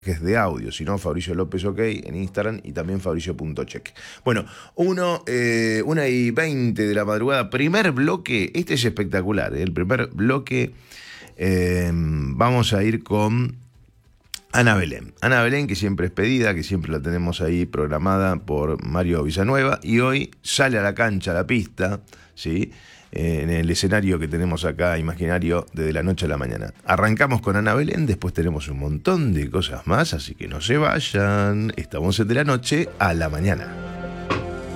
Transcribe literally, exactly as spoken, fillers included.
de audio, sino Fabricio López OK en Instagram y también fabricio punto check. Bueno, uno, eh, una y veinte de la madrugada, primer bloque, este es espectacular, ¿eh? El primer bloque, eh, vamos a ir con Ana Belén. Ana Belén, que siempre es pedida, que siempre la tenemos ahí programada por Mario Villanueva, y hoy sale a la cancha, a la pista, ¿sí? En el escenario que tenemos acá, imaginario, desde la noche a la mañana. Arrancamos con Ana Belén, después tenemos un montón de cosas más, así que no se vayan. Estamos de la noche a la mañana.